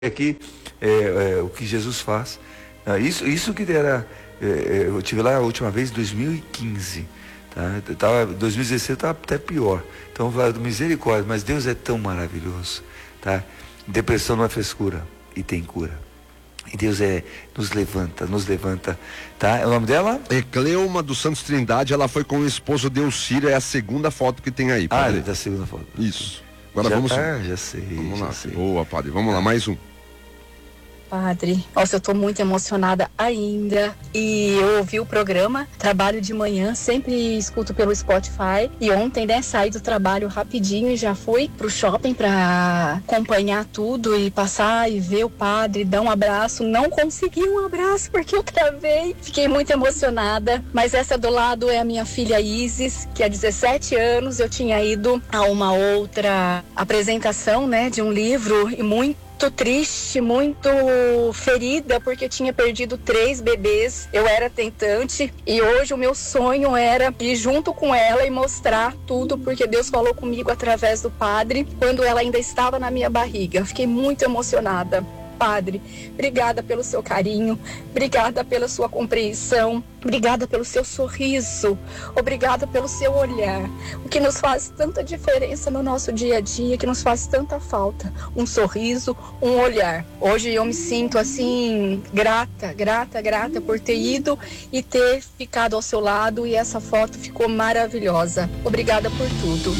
aqui o que Jesus faz. Isso que era, eu tive lá a última vez em 2015, tá? 2016 estava até pior. Então eu falo, misericórdia, mas Deus é tão maravilhoso, tá? Depressão não é frescura e tem cura. E Deus nos levanta, tá? O nome dela? É Cleuma dos Santos Trindade. Ela foi com o esposo Delcírio. É a segunda foto que tem aí, padre. Da segunda foto. Isso. Agora vamos. Já sei. Vamos já lá. sei. Boa, padre. Vamos lá, mais um. Padre, nossa, eu tô muito emocionada ainda. E eu ouvi o programa, trabalho de manhã, sempre escuto pelo Spotify. E ontem, saí do trabalho rapidinho e já fui pro shopping pra acompanhar tudo e passar e ver o padre, dar um abraço. Não consegui um abraço porque eu travei. Fiquei muito emocionada. Mas essa do lado é a minha filha Isis, que há 17 anos eu tinha ido a uma outra apresentação, de um livro e muito triste, muito ferida, porque eu tinha perdido 3 bebês. Eu era tentante e hoje o meu sonho era ir junto com ela e mostrar tudo, porque Deus falou comigo através do padre quando ela ainda estava na minha barriga. Fiquei muito emocionada. Padre, obrigada pelo seu carinho, obrigada pela sua compreensão, obrigada pelo seu sorriso, obrigada pelo seu olhar, o que nos faz tanta diferença no nosso dia a dia, que nos faz tanta falta, um sorriso, um olhar. Hoje eu me sinto assim, grata por ter ido e ter ficado ao seu lado, e essa foto ficou maravilhosa. Obrigada por tudo.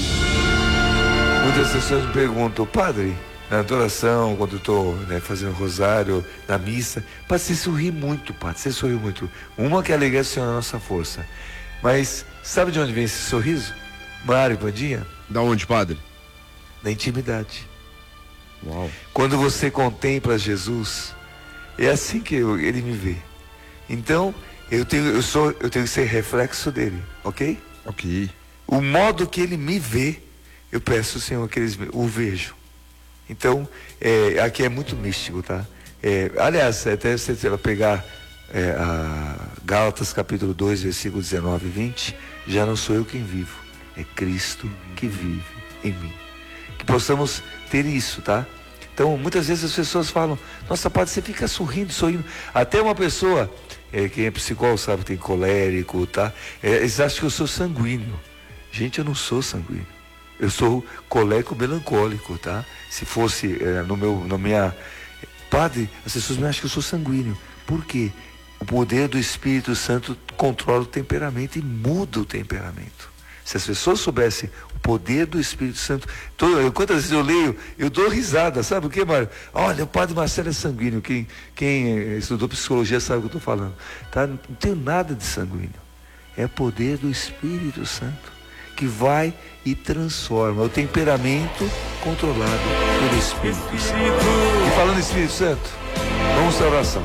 Muitas pessoas me perguntam, padre, na adoração, quando eu estou fazendo rosário, na missa, padre, você sorri muito, padre, você sorriu muito. Uma que alegria é a nossa força. Mas sabe de onde vem esse sorriso? Mário Pandinha? Da onde, padre? Da intimidade. Uau. Quando você contempla Jesus, é assim que ele me vê. Então, eu tenho que ser reflexo dele, ok? Ok. O modo que ele me vê, eu peço, Senhor, que eles o vejam. Então, aqui é muito místico, tá? Aliás, até você vai pegar a Gálatas capítulo 2, versículo 19 e 20, já não sou eu quem vivo, é Cristo que vive em mim. Que possamos ter isso, tá? Então, muitas vezes as pessoas falam, nossa, padre, você fica sorrindo. Até uma pessoa, quem é psicólogo sabe, tem colérico, tá? Eles acham que eu sou sanguíneo. Gente, eu não sou sanguíneo. Eu sou colérico melancólico, tá? Se fosse na minha... Padre, as pessoas me acham que eu sou sanguíneo. Por quê? O poder do Espírito Santo controla o temperamento e muda o temperamento. Se as pessoas soubessem o poder do Espírito Santo... Quantas vezes eu leio, eu dou risada, sabe o que, Mário? Olha, o padre Marcelo é sanguíneo. Quem estudou psicologia sabe o que eu estou falando. Tá? Não tenho nada de sanguíneo. É o poder do Espírito Santo que vai e transforma o temperamento controlado pelo Espírito Santo. E falando em Espírito Santo, vamos à oração.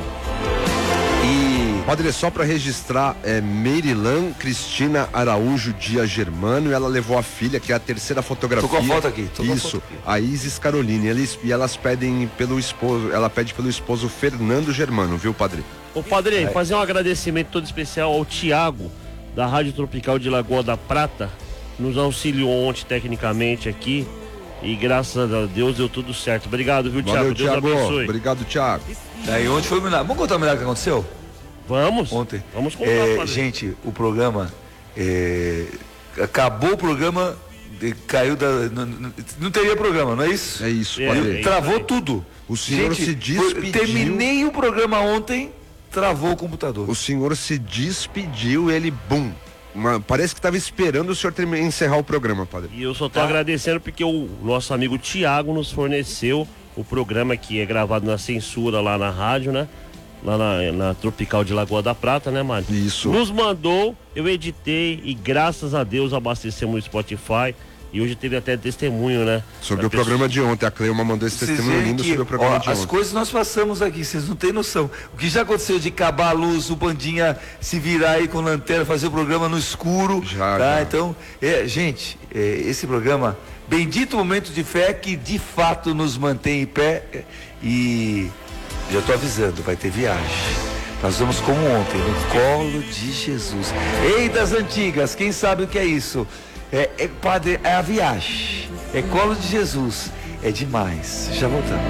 Padre, só para registrar, Merilan Cristina Araújo Dias Germano, ela levou a filha, que é a terceira fotografia. Tô com a foto aqui. Isso, a Isis Caroline. E elas pedem pelo esposo, ela pede pelo esposo Fernando Germano, viu, padre? Ô, padre, fazer um agradecimento todo especial ao Tiago, da Rádio Tropical de Lagoa da Prata, nos auxiliou ontem tecnicamente aqui e graças a Deus deu tudo certo. Obrigado, viu, Tiago? Deus abençoe. Obrigado, Tiago. Aí ontem foi o milagre. Vamos contar o milagre que aconteceu? Vamos. Ontem. Vamos contar, gente, o programa acabou o programa, caiu não teria programa, não é isso? É isso, padre. Travou tudo. O senhor se despediu. Terminei o programa ontem, travou o computador. O senhor se despediu, ele bum. Parece que estava esperando o senhor encerrar o programa, padre. E eu só tô agradecendo porque o nosso amigo Tiago nos forneceu o programa que é gravado na censura lá na rádio, lá na Tropical de Lagoa da Prata, Mário? Isso. Nos mandou, eu editei e graças a Deus abastecemos o Spotify. E hoje teve até testemunho, sobre o programa de ontem. A Cleuma mandou esse testemunho lindo sobre o programa de ontem. As coisas nós passamos aqui, vocês não têm noção. O que já aconteceu de acabar a luz, o Bandinha se virar aí com lanterna, fazer o programa no escuro. Já. Então, gente, esse programa, bendito momento de fé que de fato nos mantém em pé. E já estou avisando, vai ter viagem. Nós vamos como ontem, no colo de Jesus. Ei, das antigas, quem sabe o que é isso? Padre, é a viagem, é colo de Jesus, é demais. Já voltamos.